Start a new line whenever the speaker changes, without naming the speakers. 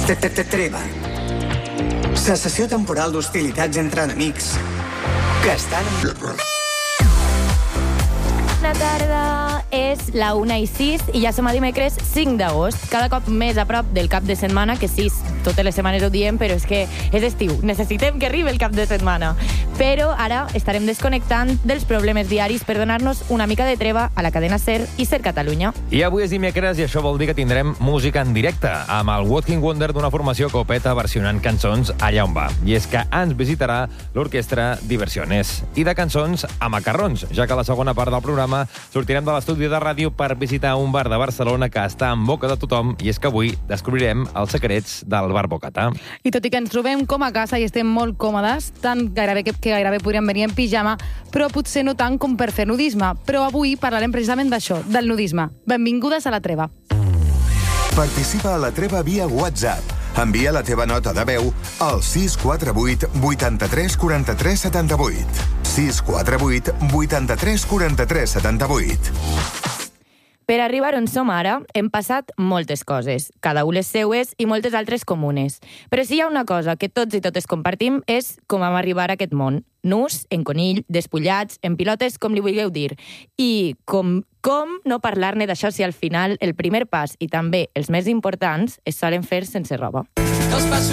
Treva. Cessació temporal d'hostilitats entre enemics que estan en guerra.
Bona tarda, és la 1:06 i ja som a dimecres 5 d'agost. Cada cop més a prop del cap de setmana, que sí, totes les setmanes ho diem, però és que és estiu. Necessitem que arribi el cap de setmana. Però ara estarem desconnectant dels problemes diaris per donar-nos una mica de treva a la cadena SER i SER Catalunya.
I avui és dimecres i això vol dir que tindrem música en directe, amb el Walking Wonder d'una formació que ho peta versionant cançons allà on va. I és que ens visitarà l'orquestra Diversiones. I de cançons a macarrons, ja que a la segona part del programa sortirem de l'estudi de ràdio per visitar un bar de Barcelona que està en boca de tothom, i és que avui descobrirem els secrets del bar Bocata.
I tot i que ens trobem com a casa i estem molt còmodes, tant que gairebé podríem venir en pijama, però potser no tant com per fer nudisme. Però avui parlarem precisament d'això, del nudisme. Benvingudes a La Treva.
Participa a La Treva via WhatsApp. Envia la teva nota de veu al 648 83 43 78. 648 83 43 78.
Per arribar on som ara, hem passat moltes coses, cada un les seues i moltes altres comunes. Però si hi ha una cosa que tots i totes compartim és com vam arribar a aquest món. Nus, en conill, despullats, en pilotes, com li vulgueu dir. I com no parlar-ne d'això si al final el primer pas i també els més importants es solen fer sense roba.
Els passos